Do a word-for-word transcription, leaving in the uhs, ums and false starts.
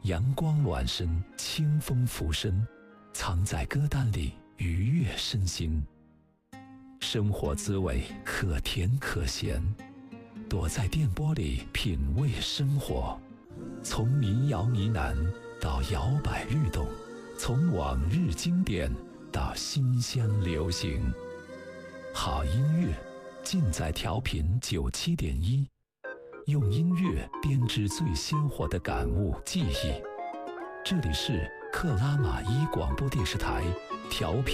阳光暖身，清风拂身，藏在歌单里，愉悦身心。生活滋味可甜可咸，躲在电波里品味生活。从民谣呢喃到摇摆律动，从往日经典到新鲜流行。好音乐尽在调频九七点一，用音乐编织最鲜活的感悟记忆。这里是克拉玛依广播电视台调频